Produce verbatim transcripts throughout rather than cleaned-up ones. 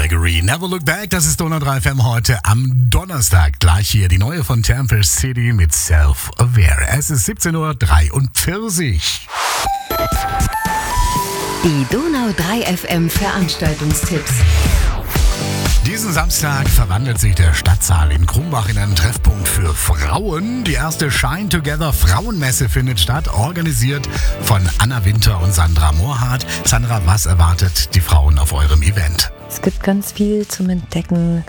Gregory. Never Look Back, das ist Donau drei F M heute am Donnerstag. Gleich hier die neue von Tempest City mit Self-Aware. Es ist siebzehn Uhr dreiundvierzig. Die Donau drei F M Veranstaltungstipps. Diesen Samstag verwandelt sich der Stadtsaal in Krumbach in einen Treffpunkt für Frauen. Die erste Shine Together Frauenmesse findet statt, organisiert von Anna Winter und Sandra Mohrhardt. Sandra, was erwartet die Frauen auf eurem Event? Es gibt ganz viel zum Entdecken,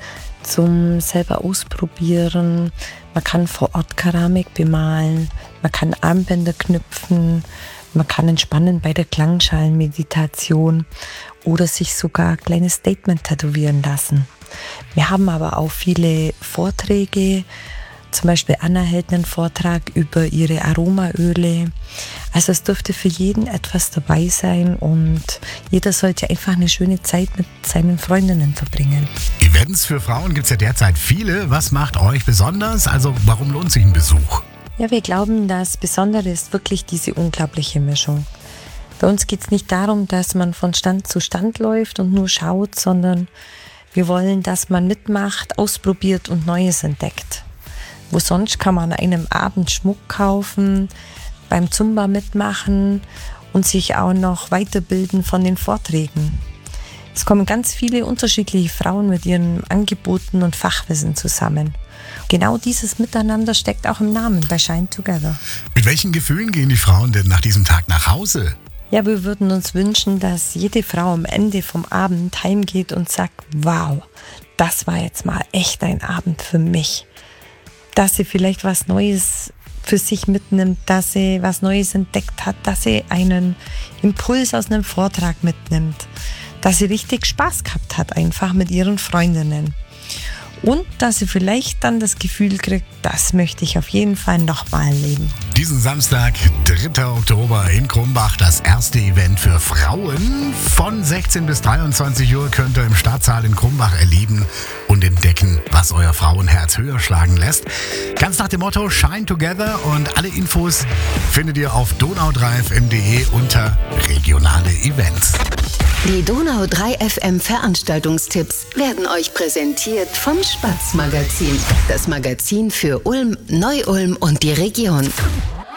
zum selber ausprobieren. Man kann vor Ort Keramik bemalen, man kann Armbänder knüpfen, man kann entspannen bei der Klangschalenmeditation oder sich sogar ein kleines Statement tätowieren lassen. Wir haben aber auch viele Vorträge, zum Beispiel Anna hält einen Vortrag über ihre Aromaöle. Also es dürfte für jeden etwas dabei sein und jeder sollte einfach eine schöne Zeit mit seinen Freundinnen verbringen. Events für Frauen gibt es ja derzeit viele. Was macht euch besonders? Also warum lohnt sich ein Besuch? Ja, wir glauben, das Besondere ist wirklich diese unglaubliche Mischung. Bei uns geht es nicht darum, dass man von Stand zu Stand läuft und nur schaut, sondern wir wollen, dass man mitmacht, ausprobiert und Neues entdeckt. Wo sonst kann man an einem Abend Schmuck kaufen, beim Zumba mitmachen und sich auch noch weiterbilden von den Vorträgen. Es kommen ganz viele unterschiedliche Frauen mit ihren Angeboten und Fachwissen zusammen. Genau dieses Miteinander steckt auch im Namen bei Shine Together. Mit welchen Gefühlen gehen die Frauen denn nach diesem Tag nach Hause? Ja, wir würden uns wünschen, dass jede Frau am Ende vom Abend heimgeht und sagt, wow, das war jetzt mal echt ein Abend für mich. Dass sie vielleicht was Neues für sich mitnimmt, dass sie was Neues entdeckt hat, dass sie einen Impuls aus einem Vortrag mitnimmt, dass sie richtig Spaß gehabt hat, einfach mit ihren Freundinnen. Und dass sie vielleicht dann das Gefühl kriegt, das möchte ich auf jeden Fall nochmal erleben. Diesen Samstag, dritter Oktober in Krumbach, das erste Event für Frauen. Von sechzehn bis dreiundzwanzig Uhr könnt ihr im Stadtsaal in Krumbach erleben und entdecken, was euer Frauenherz höher schlagen lässt. Ganz nach dem Motto Shine Together, und alle Infos findet ihr auf donau drei f m punkt d e unter regionale Events. Die Donau drei F M Veranstaltungstipps werden euch präsentiert vom Spatz Magazin. Das Magazin für Ulm, Neu-Ulm und die Region.